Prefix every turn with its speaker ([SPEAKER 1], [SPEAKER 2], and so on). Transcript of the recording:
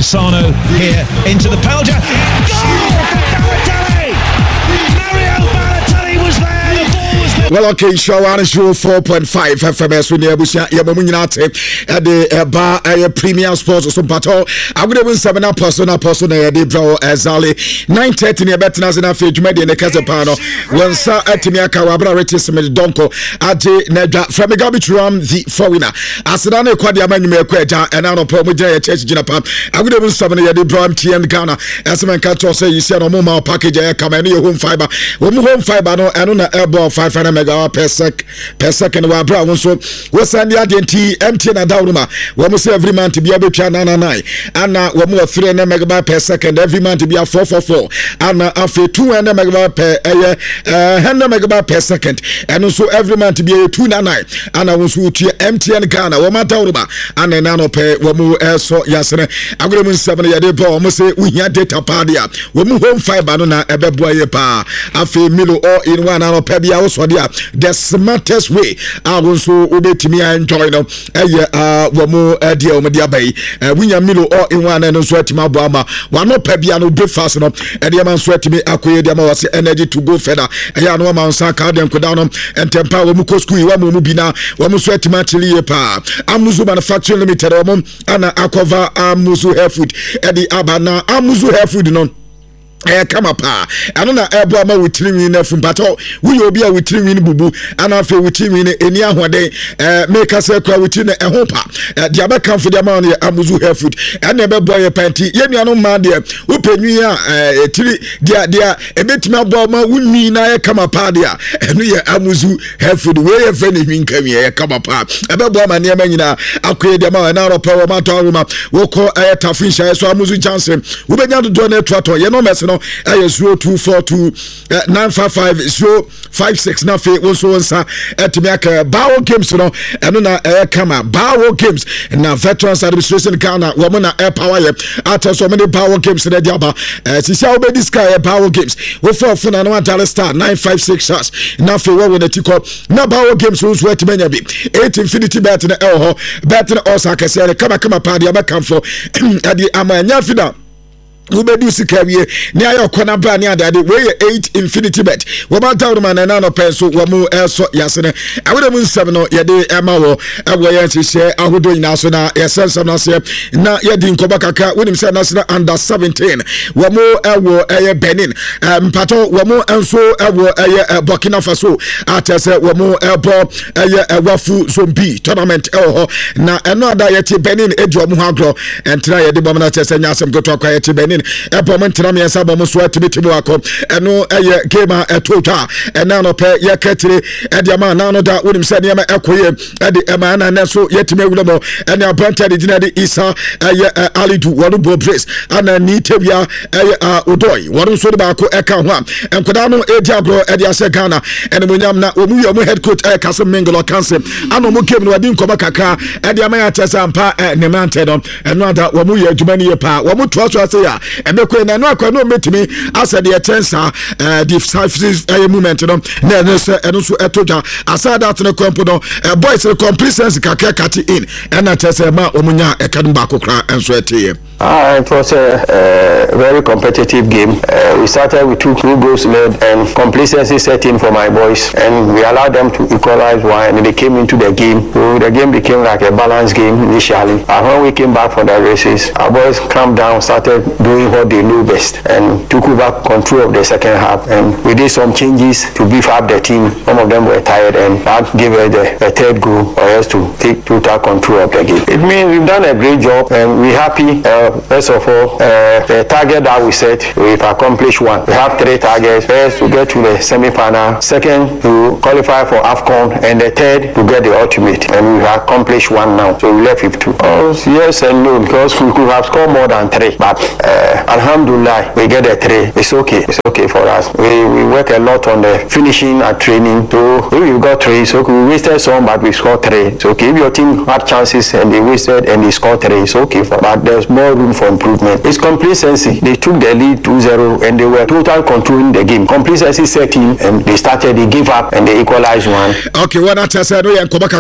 [SPEAKER 1] Asano here into the penalty.
[SPEAKER 2] Well, okay, show 4.5 FMS with the Abusia Yamuninate at the bar Premier Sports or Pato. I'm going to win 7 person, the draw as Ali 9:30 near Betnas and Afid Medi in the Casapano. When Sir Atimiaka Wabra Retis Donko, Aji Nedra from the garbage room, the foreigner. Asadane Quadia Manu Queta and out of Pomoja Church Jinapan. I'm going to win 7 year the draw MTN Ghana. As a man can't say you see on a moment package, come and your home fiber. Home fiber, no, and on the airball 500 megawatt per second wa bra won so we send the agenti MTN adawruma we mo say every month to be able to 99 and we mo 300 megawatt per second every month to be 444 and after 200 megawatt per 100 megawatt per second and so every month to be 299 and I was with MTN Ghana we ma dawruma and na no per we mo so yasene agreement 7 year dey bro mo say we hear data padia we mo home fiber no na ebeboa ye pa after Milo all in one and per bia wo so dia the smartest way I also obetimi enjoy no wo mo dia o media bay winya Milo all in one and so atima boama one no pa bia no breakfast no e dia man so atimi akoye dia ma wase energy to go further ya no man san ka dem ko down no entempa wo mu ko school wa mu bi na wo mu so atima chili pa Amuzu Manufacturing Limited wo mo ana akova Amuzu Hair Food e di abana Amuzu Hair Food no come up and on a ma with trim from pato we will be a with trim bubu and after with trim in any one day make us a crowd within a hopa the other come for the money Amuzu Hair Food and never boy a panty yet no man there who pay me dia a bit my bomber would mean I come up there and we Amuzu Hair Food way a friend in come here come up a bomber near Menina upgrade the man out of power mataruma will call a Tafinsha so Amuzu Johnson we began to do a trotto you know messing 0242 955 056 na fe wonso nsa etimiaka Bawo Games no eno na kama Bawo Games na Veterans Administration Ghana wo mo na power ye ataso me Bawo Games na diaba sisi a obedi sky Bawo Games wo for na no antale star 956 na fe wo na tiko na Bawo Games wo so etimanya bi 8 infinity bet na ho bet na osa kase kama party abakamfo adi amanya fida Ubedu sikawie ni ayo kona bra ni adade we 8 infinity bet we ba down man na no peso we mu eso yasene awede mu nsem no ye de ema wo ewo ye nhye ahodo nyina so na yesensem na se na ye di nkoba kaka wonim se national under 17 we mu ewo eye Benin mpato we mu enso ewo eye Burkina Faso atese we mu ebo eye wafu zombi tournament ewo na eno ada ye ti Benin edu mu agro entra ye de bom na tese nyasem goto akwa ye ti Benin Epomentina me asa bom so atibitibu akọ eno eye game etota ena no pe ye ketire ediama na no da wonim se ne ma ekoye edi ema na ne so yetime wulemo ene abanta de dinade Isa eye Alidu wono bo brace ana ni tebia eye Odoi wono so de ba ko eka ho enkoda no edi agro edi ase Ghana ene munyam na omu yo mu head coach Kasem Mengolo Kanse ano mo game no wadi nkoba kaka ediama ya tesa mpa ne mante no eno ada wo mu ye adwuma ni ye pa wo mu to so ase ya emekwe na no akwa no metimi asa de tensa the five movement no na no so eno so etoja asa that no kwampo no boys complacency kakra kati in and na tese ma omunya ekadum ba kokra enso etiye.
[SPEAKER 3] It was a very competitive game. We started with 2 goals led and complacency set in for my boys, and we allowed them to equalize one, and they came into the game. So the game became like a balanced game initially. And when we came back from the races, our boys calmed down, started doing what they know best, and took over control of the second half. And we did some changes to beef up the team. Some of them were tired, and that gave us the third goal for us to take total control of the game. It means we've done a great job, and we're happy. First of all, the target that we set, we've accomplished one. We have 3 targets. First, to get to the semi-final. Second, to qualify for AFCON. And the third, to get the ultimate. And we've accomplished one now. So we left with 2. Yes and no, because we could have scored more than 3. But alhamdulillah, we get the 3. It's okay. It's okay for us. We work a lot on the finishing and training. So if we've got 3, so we wasted some, but we scored 3. It's okay. If your team had chances and they wasted and they scored 3, it's okay. But there's more room for improvement. It's complacency. They took the lead 2-0 and they were total controlling the game. Complacency set in and they gave up and they equalized one.
[SPEAKER 2] Okay, what I said,